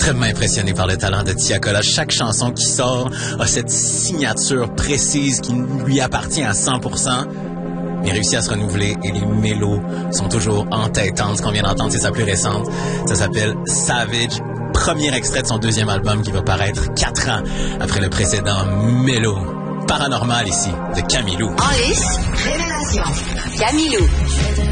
extrêmement impressionné par le talent de Tiakola. Chaque chanson qui sort a cette signature précise qui lui appartient à 100%. Il réussit à se renouveler et les mélos sont toujours entêtantes. Ce qu'on vient d'entendre, c'est sa plus récente. Ça s'appelle Savage. Premier extrait de son deuxième album qui va paraître 4 ans après le précédent Mélo. Paranormal ici, de Camilou. En lice, révélation. Camilou.